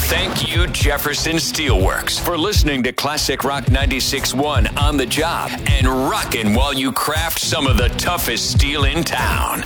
Thank you, Jefferson Steelworks, for listening to Classic Rock 96.1 on the job and rocking while you craft some of the toughest steel in town.